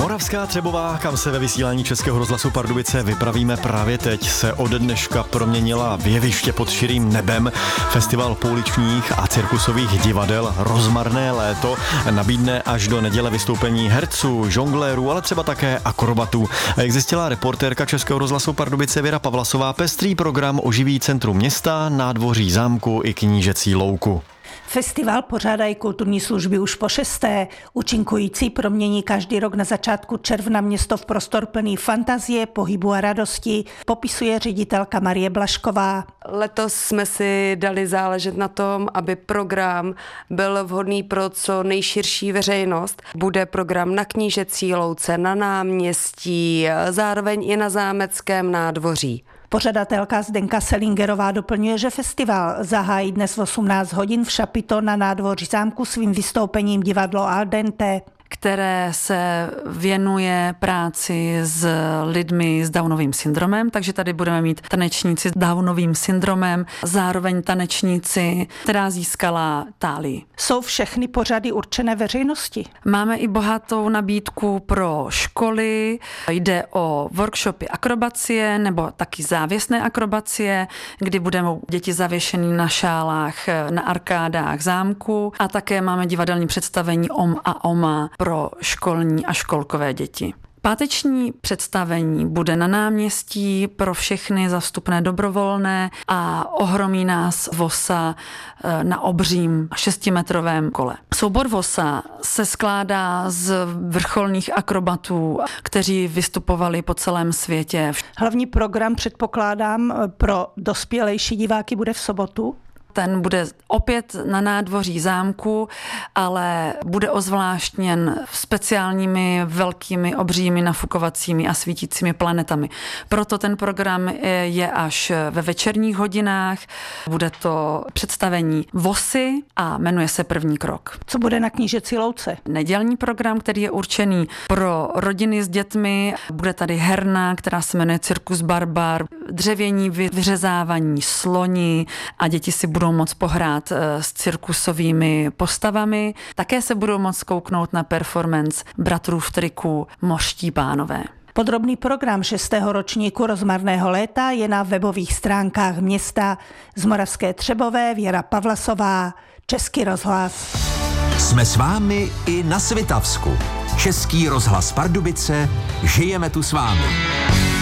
Moravská Třebová, kam se ve vysílání Českého rozhlasu Pardubice vypravíme právě teď, se od dneška proměnila v jeviště pod širým nebem. Festival pouličních a cirkusových divadel Rozmarné léto nabídne až do neděle vystoupení herců, žonglérů, ale třeba také akrobatů. A jak zjistila reportérka Českého rozhlasu Pardubice Věra Pavlasová, pestrý program oživí centrum města, nádvoří zámku i knížecí louku. Festival pořádají kulturní služby už po 6. Účinkující promění každý rok na začátku června město v prostor plný fantazie, pohybu a radosti, popisuje ředitelka Marie Blašková. Letos jsme si dali záležet na tom, aby program byl vhodný pro co nejširší veřejnost. Bude program na Knížecí louce, na náměstí, zároveň i na zámeckém nádvoří. Pořadatelka Zdenka Selingerová doplňuje, že festival zahájí dnes v 18 hodin v Šapito na nádvoří zámku svým vystoupením divadlo Al dente, které se věnuje práci s lidmi s Downovým syndromem, takže tady budeme mít tanečníci s Downovým syndromem, zároveň tanečníci, která získala Tálii. Jsou všechny pořady určené veřejnosti? Máme i bohatou nabídku pro školy, jde o workshopy akrobacie nebo taky závěsné akrobacie, kdy budou děti zavěšeny na šálách, na arkádách zámku a také máme divadelní představení Om a Oma pro školní a školkové děti. Páteční představení bude na náměstí pro všechny za vstupné dobrovolné a ohromí nás Vosa na obřím 6metrovém kole. Soubor Vosa se skládá z vrcholných akrobatů, kteří vystupovali po celém světě. Hlavní program, předpokládám, pro dospělejší diváky bude v sobotu? Ten bude opět na nádvoří zámku, ale bude ozvláštněn speciálními velkými obřími nafukovacími a svítícími planetami. Proto ten program je až ve večerních hodinách. Bude to představení Vosy a jmenuje se První krok. Co bude na Knížecí louce? Nedělní program, který je určený pro rodiny s dětmi. Bude tady herna, která se jmenuje Cirkus Barbar, dřevění vyřezávání sloni a děti si budou moct pohrát s cirkusovými postavami. Také se budou moct kouknout na performance bratrů v triku Mořští pánové. Podrobný program 6. ročníku Rozmarného léta je na webových stránkách města. Z Moravské Třebové Věra Pavlasová, Český rozhlas. Jsme s vámi i na Svitavsku. Český rozhlas Pardubice, žijeme tu s vámi.